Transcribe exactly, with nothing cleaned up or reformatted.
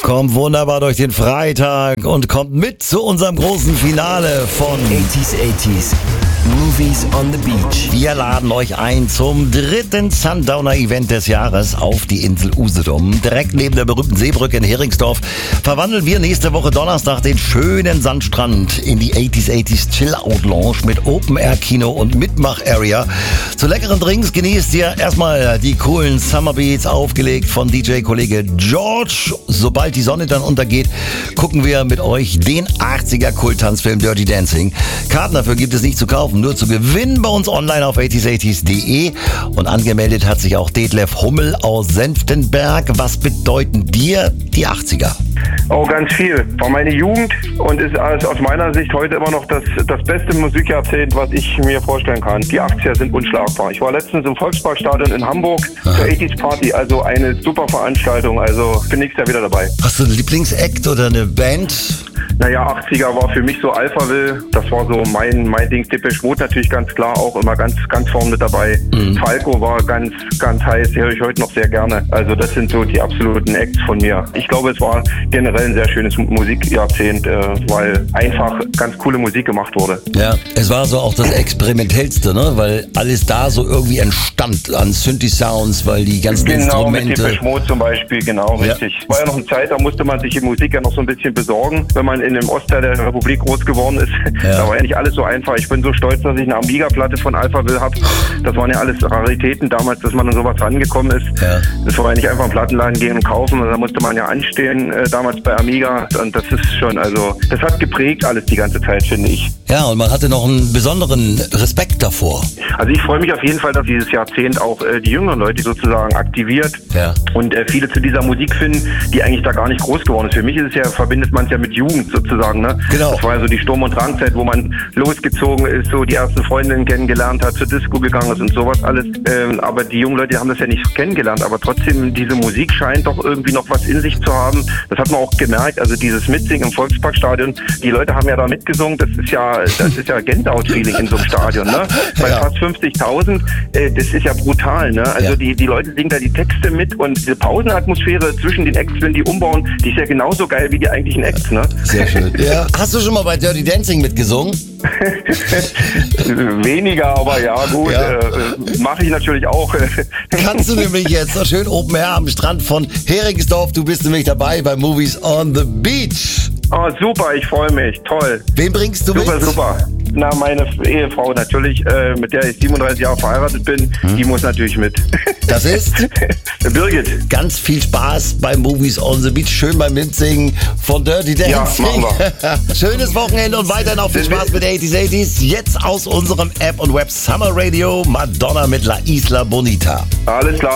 Kommt wunderbar durch den Freitag und kommt mit zu unserem großen Finale von eighties, eighties, Movies on the Beach. Wir laden euch ein zum dritten Sundowner-Event des Jahres auf die Insel Usedom. Direkt neben der berühmten Seebrücke in Heringsdorf verwandeln wir nächste Woche Donnerstag den schönen Sandstrand in die eighties, eighties Chill-Out Lounge mit Open-Air-Kino und Mitmach-Area. Zu leckeren Drinks genießt ihr erstmal die coolen Summer Beats, aufgelegt von D J-Kollege George. Sobald die Sonne dann untergeht, gucken wir mit euch den achtziger-Kult-Tanzfilm Dirty Dancing. Karten dafür gibt es nicht zu kaufen, nur zu gewinnen bei uns online auf eighties eighties punkt de. Und angemeldet hat sich auch Detlef Hummel aus Senftenberg. Was bedeuten dir die achtziger? Oh, ganz viel. War meine Jugend und ist aus meiner Sicht heute immer noch das, das beste Musikjahrzehnt, was ich mir vorstellen kann. Die achtziger sind unschlagbar. Ich war letztens im Volksparkstadion in Hamburg zur eighties Party, also eine super Veranstaltung. Also bin nächstes Jahr wieder dabei. Hast du einen Lieblingsact oder eine Band? Naja, achtziger war für mich so Alphaville. Das war so mein, mein Ding. Depeche Mode natürlich ganz klar auch immer ganz, ganz vorn mit dabei. Mhm. Falco war ganz, ganz heiß. Die höre ich heute noch sehr gerne. Also das sind so die absoluten Acts von mir. Ich glaube, es war generell ein sehr schönes Musikjahrzehnt, äh, weil einfach ganz coole Musik gemacht wurde. Ja, es war so auch das Experimentellste, ne? Weil alles da so irgendwie entstand an Synthi-Sounds, weil die ganzen genau, Instrumente... Genau, mit Depeche Mode zum Beispiel, genau, ja. Richtig. War ja noch eine Zeit, da musste man sich die Musik ja noch so ein bisschen besorgen, wenn man in dem Ostteil der Republik groß geworden ist. Ja. Da war ja nicht alles so einfach. Ich bin so stolz, dass ich eine Amiga-Platte von Alphaville habe. Das waren ja alles Raritäten damals, dass man an sowas rangekommen ist. Ja. Das war ja nicht einfach im Plattenladen gehen und kaufen, da musste man ja anstehen, äh, damals bei Amiga. Und das ist schon, also, das hat geprägt alles die ganze Zeit, finde ich. Ja, und man hatte noch einen besonderen Respekt davor. Also ich freue mich auf jeden Fall, dass dieses Jahrzehnt auch äh, die jüngeren Leute sozusagen aktiviert ja. und äh, viele zu dieser Musik finden, die eigentlich da gar nicht groß geworden ist. Für mich ist es ja, verbindet man es ja mit Jugend sozusagen, ne? Genau. Das war ja so die Sturm- und Drangzeit, wo man losgezogen ist, so die ersten Freundinnen kennengelernt hat, zur Disco gegangen ist und sowas alles. Ähm, aber die jungen Leute haben das ja nicht kennengelernt, aber trotzdem, diese Musik scheint doch irgendwie noch was in sich zu haben. Das hat man auch gemerkt, also dieses Mitsingen im Volksparkstadion, die Leute haben ja da mitgesungen, das ist ja, das ist ja Gänsehaut-Feeling in so einem Stadion, ne? Bei ja. fast fünfzigtausend, äh, das ist ja brutal, ne? Also ja. die, die Leute singen da die Texte mit und diese Pausenatmosphäre zwischen den Acts, wenn die umbauen, die ist ja genauso geil wie die eigentlichen Acts, ne? Sehr schön. Ja. Hast du schon mal bei Dirty Dancing mitgesungen? Weniger, aber ja gut, ja. äh, mache ich natürlich auch. Kannst du nämlich jetzt so schön Open Air am Strand von Heringsdorf, du bist nämlich dabei bei Movies on the Beach. Oh, super, ich freue mich, toll. Wen bringst du super, mit? Super, super. Na, meine Ehefrau natürlich, äh, mit der ich siebenunddreißig Jahre verheiratet bin, hm. die muss natürlich mit. Das ist? Birgit. Ganz viel Spaß bei Movies on the Beach, schön beim Mitsingen von Dirty Dancing. Ja, machen wir. Schönes Wochenende und weiterhin auch viel Spaß mit eighties eighties. Jetzt aus unserem App und Web Summer Radio, Madonna mit La Isla Bonita. Alles klar.